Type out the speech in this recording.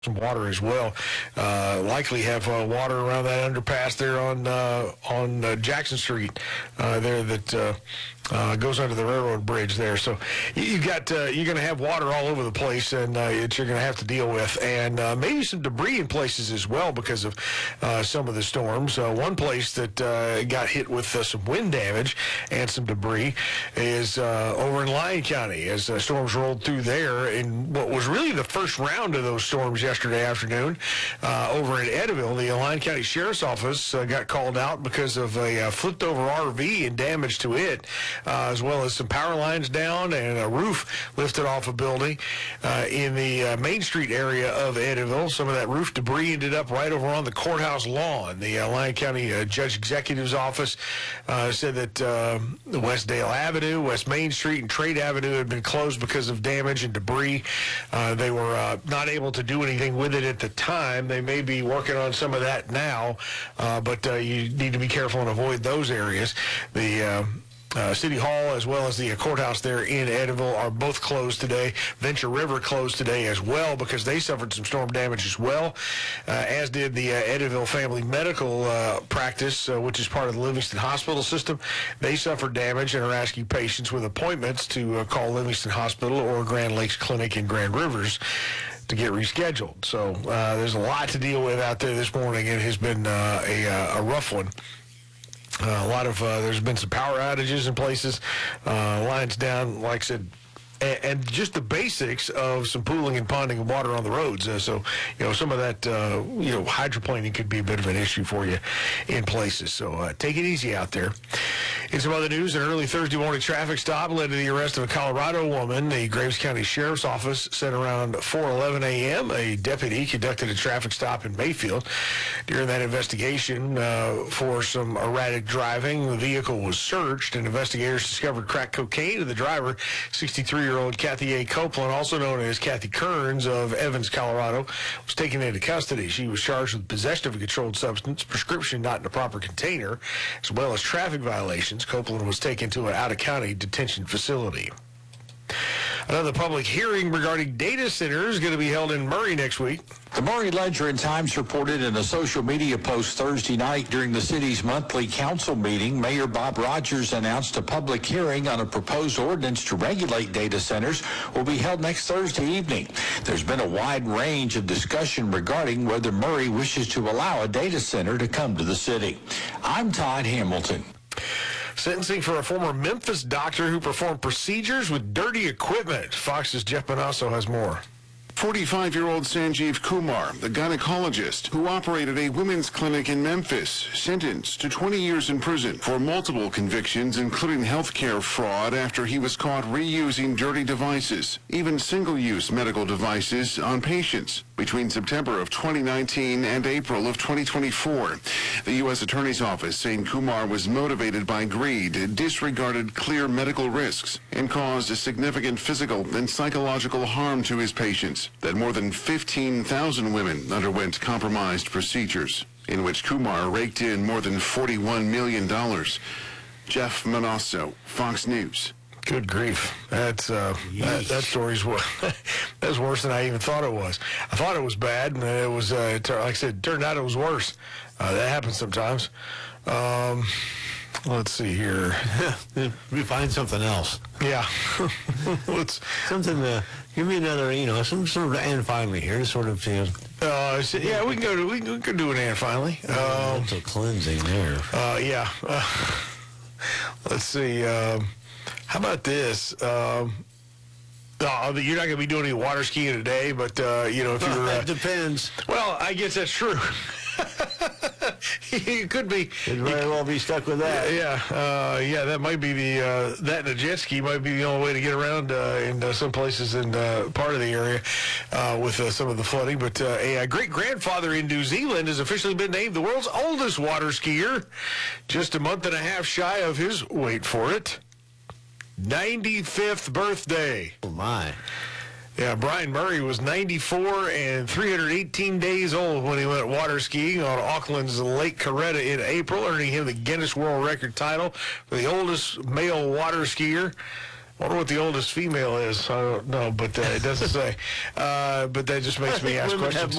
some water as well. Likely have water around that underpass there on Jackson Street there that goes under the railroad bridge there. So you're going to have water all over the place, and you're going to have to deal with, and maybe some debris in places as well because of some of the storms. One place that got hit with some wind damage and some debris is over in Lyon County as storms rolled through there in what was really the first round of those storms yesterday afternoon. Over in Eddyville, the Lyon County Sheriff's Office got called out because of a flipped over RV and damage to it, as well as some power lines down and a roof lifted off a building in the Main Street area of Eddyville. Some of that roof debris ended up right over on the courthouse lawn. The Lyon County Judge Executive's office said that Westdale Avenue, West Main Street, and Trade Avenue had been closed because of damage and debris. They were not able to do anything with it at the time. They may be working on some of that now, but you need to be careful and avoid those areas. The City Hall as well as the courthouse there in Eddyville are both closed today. Venture River closed today as well because they suffered some storm damage as well, as did the Eddyville Family Medical Practice, which is part of the Livingston Hospital system. They suffered damage and are asking patients with appointments to call Livingston Hospital or Grand Lakes Clinic in Grand Rivers to get rescheduled. So there's a lot to deal with out there this morning. It has been a rough one. There's been some power outages in places, lines down, like I said, and just the basics of some pooling and ponding of water on the roads. So, some of that, hydroplaning could be a bit of an issue for you in places. So take it easy out there. In some other news, an early Thursday morning traffic stop led to the arrest of a Colorado woman. The Graves County Sheriff's Office said around 4:11 a.m. a deputy conducted a traffic stop in Mayfield. During that investigation for some erratic driving, the vehicle was searched, and investigators discovered crack cocaine in the driver, 63-year-old Kathy A. Copeland, also known as Kathy Kearns of Evans, Colorado, was taken into custody. She was charged with possession of a controlled substance, prescription not in a proper container, as well as traffic violations. Copeland was taken to an out-of-county detention facility. Another public hearing regarding data centers is going to be held in Murray next week. The Murray Ledger and Times reported in a social media post Thursday night during the city's monthly council meeting, Mayor Bob Rogers announced a public hearing on a proposed ordinance to regulate data centers will be held next Thursday evening. There's been a wide range of discussion regarding whether Murray wishes to allow a data center to come to the city. I'm Todd Hamilton. Sentencing for a former Memphis doctor who performed procedures with dirty equipment. Fox's Jeff Bonasso has more. 45-year-old Sanjeev Kumar, the gynecologist who operated a women's clinic in Memphis, sentenced to 20 years in prison for multiple convictions, including healthcare fraud after he was caught reusing dirty devices, even single-use medical devices, on patients between September of 2019 and April of 2024. The U.S. Attorney's Office saying Kumar was motivated by greed, disregarded clear medical risks, and caused a significant physical and psychological harm to his patients. That more than 15,000 women underwent compromised procedures, in which Kumar raked in more than $41 million. Jeff Manasso, Fox News. Good grief. That story's that's worse than I even thought it was. I thought it was bad, and it was, like I said, it turned out it was worse. That happens sometimes. Let's see here. We find something else. Yeah. Something, give me another, some sort of and finally here, sort of, yeah, we can do an and finally. Mental cleansing there. Yeah. Let's see. How about this? You're not going to be doing any water skiing today, but, if you're... That depends. Well, I guess that's true. You could be. Could very well be stuck with that. Yeah, that might be that and a jet ski might be the only way to get around in some places in part of the area with some of the flooding. But a great-grandfather in New Zealand has officially been named the world's oldest water skier, just a month and a half shy of his, wait for it, 95th birthday. Oh, my. Yeah, Brian Murray was 94 and 318 days old when he went water skiing on Auckland's Lake Coretta in April, earning him the Guinness World Record title for the oldest male water skier. Wonder what the oldest female is. I don't know, but it doesn't say. But that just makes me ask Women have questions.